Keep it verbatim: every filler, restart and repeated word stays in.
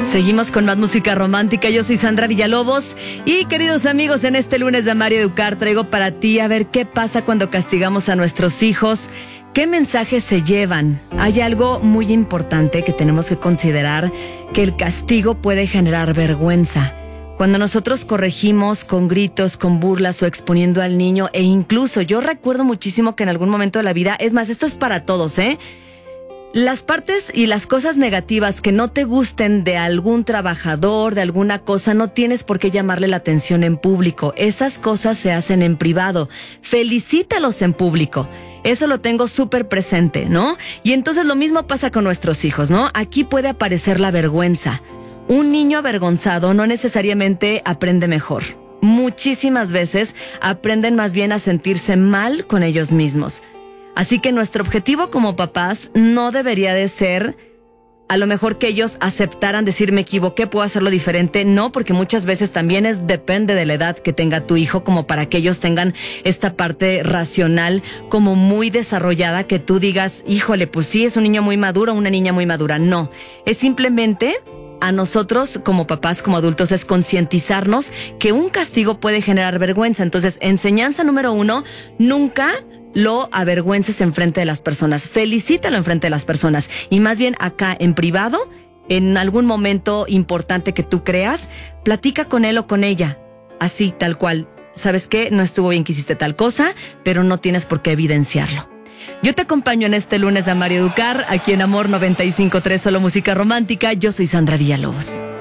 Seguimos con más música romántica. Yo soy Sandra Villalobos y, queridos amigos, en este lunes de Amar y Educar traigo para ti a ver qué pasa cuando castigamos a nuestros hijos. ¿Qué mensajes se llevan? Hay algo muy importante que tenemos que considerar, que el castigo puede generar vergüenza. Cuando nosotros corregimos con gritos, con burlas o exponiendo al niño, e incluso yo recuerdo muchísimo que en algún momento de la vida, es más, esto es para todos, ¿eh? Las partes y las cosas negativas que no te gusten de algún trabajador, de alguna cosa, no tienes por qué llamarle la atención en público. Esas cosas se hacen en privado. Felicítalos en público. Eso lo tengo súper presente, ¿no? Y entonces lo mismo pasa con nuestros hijos, ¿no? Aquí puede aparecer la vergüenza. Un niño avergonzado no necesariamente aprende mejor. Muchísimas veces aprenden más bien a sentirse mal con ellos mismos. Así que nuestro objetivo como papás no debería de ser a lo mejor que ellos aceptaran decir me equivoqué, puedo hacerlo diferente. No, porque muchas veces también es depende de la edad que tenga tu hijo, como para que ellos tengan esta parte racional como muy desarrollada, que tú digas, híjole, pues sí, es un niño muy maduro o una niña muy madura. No, es simplemente a nosotros como papás, como adultos, es concientizarnos que un castigo puede generar vergüenza. Entonces, enseñanza número uno, nunca lo avergüences enfrente de las personas. Felicítalo enfrente de las personas. Y más bien acá en privado, en algún momento importante que tú creas, platica con él o con ella. Así, tal cual. ¿Sabes qué? No estuvo bien que hiciste tal cosa, pero no tienes por qué evidenciarlo. Yo te acompaño en este lunes de Amar y Educar, aquí en Amor noventa y cinco punto tres, solo música romántica. Yo soy Sandra Villalobos.